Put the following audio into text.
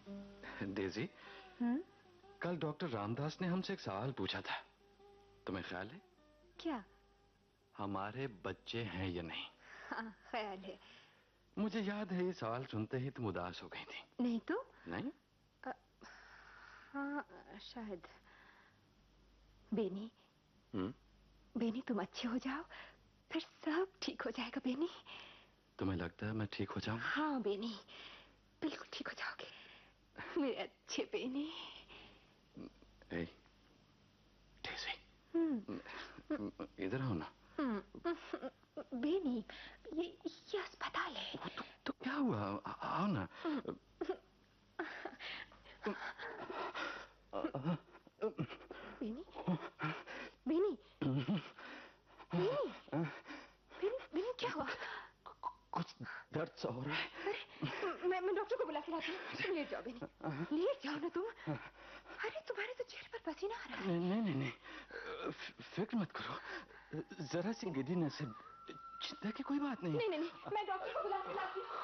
Daisy, कल doctor Ramdas ने हमसे एक सवाल पूछा था, तुम्हें ख्याल है? क्या? हमारे बच्चे हैं या नहीं? हाँ, ख्याल है। मुझे याद है ये सवाल सुनते ही तुम उदास हो गई थी। नहीं तो? नहीं? हाँ, शायद। बेनी, बेनी तुम अच्छे हो जाओ, फिर सब ठीक हो जाएगा। बेनी, तुम्हें लगता है मैं ठीक हो जाऊं? हाँ बेनी, बिल्कुल ठीक हो जाओगे मेरे अच्छे बेनी। इधर आओ ना। बेनी, ये अस्पताल है। तो क्या हुआ? आओ ना। बेनी, बेनी, बेनी, बेनी, बेनी क्या हुआ? कुछ दर्द सा हो रहा है। अरे मैं डॉक्टर को बुला के लाती हूँ। तुम लेट जाओ बेनी, लेट जाओ ना तुम। अरे तुम्हारे तो चेहरे पर पसीना आ रहा है। नहीं, फिक्र मत करो, जरा सी गिddiness है, चिंता की कोई बात नहीं। नहीं, मैं डॉक्टर को बुला के लाती हूँ।